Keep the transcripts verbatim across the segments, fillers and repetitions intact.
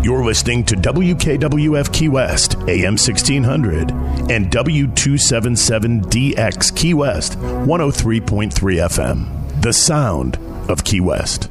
You're listening to W K W F Key West, A M sixteen hundred, and W two seventy-seven D X Key West, one oh three point three F M. The sound of Key West.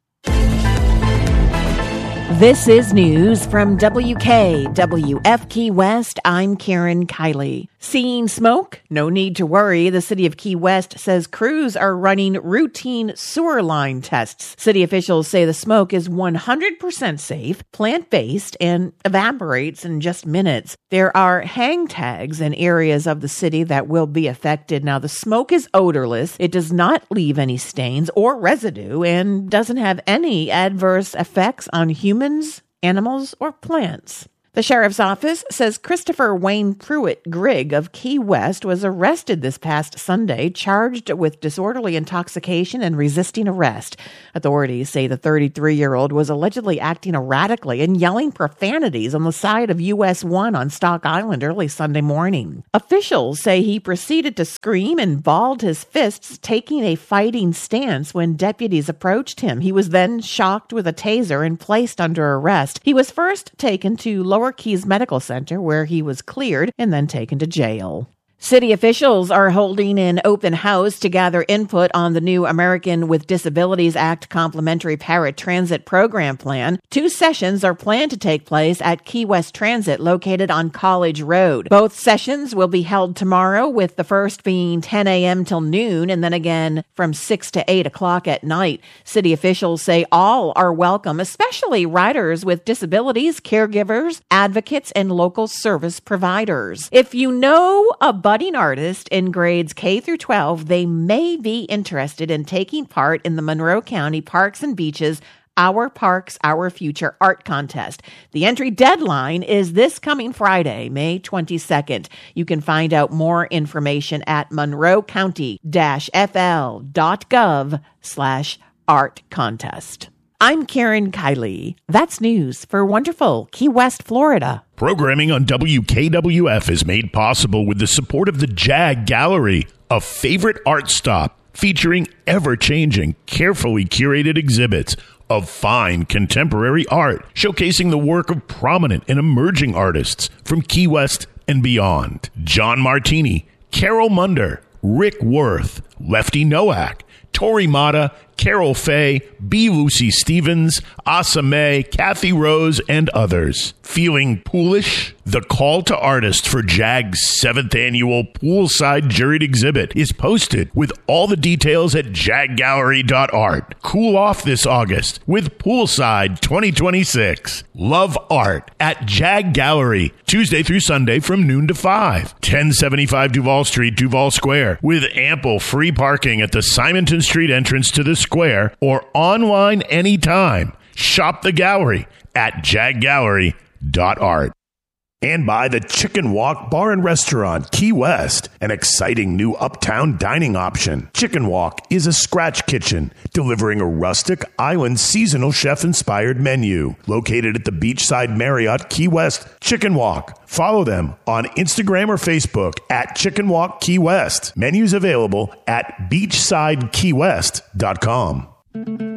This is news from W K W F Key West. I'm Karen Kiley. Seeing smoke? No need to worry. The city of Key West says crews are running routine sewer line tests. City officials say the smoke is one hundred percent safe, plant-based, and evaporates in just minutes. There are hang tags in areas of the city that will be affected. Now, the smoke is odorless. It does not leave any stains or residue and doesn't have any adverse effects on humans, animals, or plants. The sheriff's office says Christopher Wayne Pruitt Grigg of Key West was arrested this past Sunday, charged with disorderly intoxication and resisting arrest. Authorities say the thirty-three-year-old was allegedly acting erratically and yelling profanities on the side of U S one on Stock Island early Sunday morning. Officials say he proceeded to scream and balled his fists, taking a fighting stance when deputies approached him. He was then shocked with a taser and placed under arrest. He was first taken to Lower Keys Medical Center, where he was cleared and then taken to jail. City officials are holding an open house to gather input on the new American with Disabilities Act Complimentary Paratransit Program Plan. Two sessions are planned to take place at Key West Transit, located on College Road. Both sessions will be held tomorrow, with the first being ten a.m. till noon, and then again from six to eight o'clock at night. City officials say all are welcome, especially riders with disabilities, caregivers, advocates, and local service providers. If you know a budding artist in grades K through twelve, they may be interested in taking part in the Monroe County Parks and Beaches Our Parks, Our Future art contest. The entry deadline is this coming Friday, May twenty-second. You can find out more information at monroe county dash f l dot gov slash art contest. I'm Karen Kiley. That's news for wonderful Key West, Florida. Programming on W K W F is made possible with the support of the Jag Gallery, a favorite art stop featuring ever-changing, carefully curated exhibits of fine contemporary art, showcasing the work of prominent and emerging artists from Key West and beyond. John Martini, Carol Munder, Rick Worth, Lefty Nowak, Tori Mata, Carol Faye, B. Lucy Stevens, Asa May, Kathy Rose, and others. Feeling poolish? The call to artists for JAG's seventh annual Poolside Juried Exhibit is posted with all the details at jag gallery dot art. Cool off this August with Poolside twenty twenty-six. Love art at Jag Gallery, Tuesday through Sunday from noon to five. ten seventy-five Duval Street, Duval Square, with ample free parking at the Simonton Street entrance to the square, or online anytime. Shop the gallery at jag gallery dot art. And by the Chicken Walk Bar and Restaurant, Key West, an exciting new uptown dining option. Chicken Walk is a scratch kitchen delivering a rustic island seasonal chef-inspired menu. Located at the Beachside Marriott, Key West, Chicken Walk. Follow them on Instagram or Facebook at Chicken Walk Key West. Menus available at beachside key west dot com.